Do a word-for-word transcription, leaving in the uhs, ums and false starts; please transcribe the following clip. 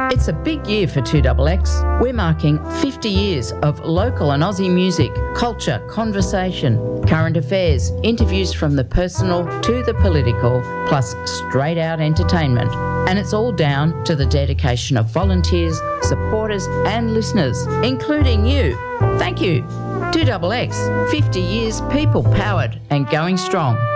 It's a big year for two X X. We're marking fifty years of local and Aussie music, culture, conversation, current affairs, interviews from the personal to the political, plus straight out entertainment. And it's all down to the dedication of volunteers, supporters and listeners, including you. Thank you. two X X, fifty years people powered and going strong.